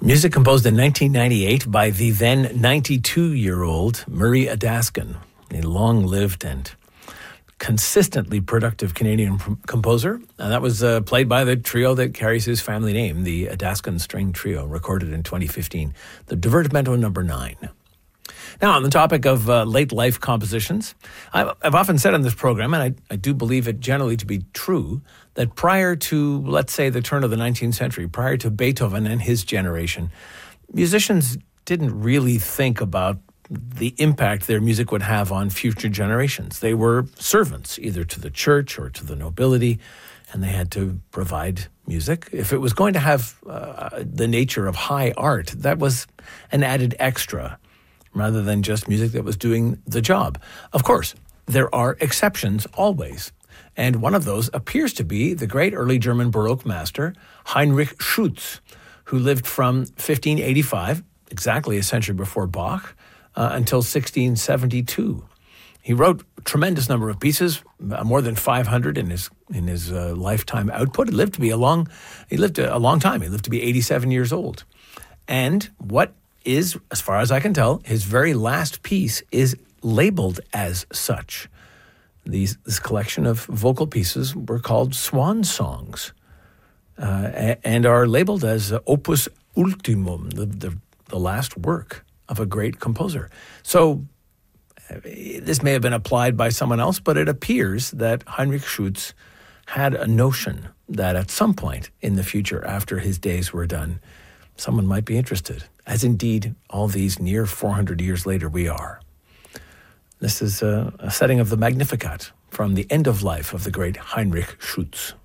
Music composed in 1998 by the then 92-year-old Murray Adaskin, a long-lived and consistently productive Canadian composer. And that was played by the trio that carries his family name, the Adaskin String Trio, recorded in 2015, the Divertimento No. 9. Now, on the topic of late life compositions, I've often said on this program, and I do believe it generally to be true, that prior to, let's say, the turn of the 19th century, prior to Beethoven and his generation, musicians didn't really think about the impact their music would have on future generations. They were servants, either to the church or to the nobility, and they had to provide music. If it was going to have the nature of high art, that was an added extra, rather than just music that was doing the job. Of course, there are exceptions always. And one of those appears to be the great early German Baroque master, Heinrich Schütz, who lived from 1585, exactly a century before Bach, until 1672. He wrote a tremendous number of pieces, more than 500 in his lifetime output. He lived a long time. He lived to be 87 years old. And what is, as far as I can tell, his very last piece is labeled as such. This collection of vocal pieces were called swan songs and are labeled as opus ultimum, the last work of a great composer. So this may have been applied by someone else, but it appears that Heinrich Schütz had a notion that at some point in the future, after his days were done, someone might be interested, as indeed all these near 400 years later we are. This is a setting of the Magnificat from the end of life of the great Heinrich Schütz.